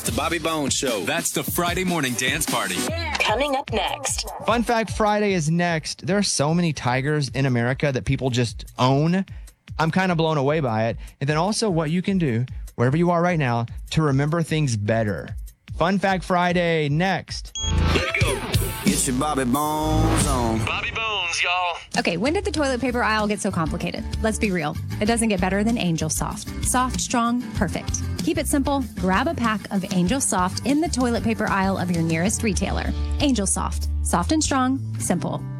The Bobby Bones Show. That's the Friday morning dance party. Coming up next. Fun Fact Friday is next. There are so many tigers in America that people just own. I'm kind of blown away by it. And then also what you can do, wherever you are right now, to remember things better. Fun Fact Friday next. Let's go. Get your Bobby Bones on. Bobby Bones, y'all. Okay, when did the toilet paper aisle get so complicated? Let's be real. It doesn't get better than Angel Soft. Soft, strong, perfect. Keep it simple. Grab a pack of Angel Soft in the toilet paper aisle of your nearest retailer. Angel Soft. Soft and strong. Simple.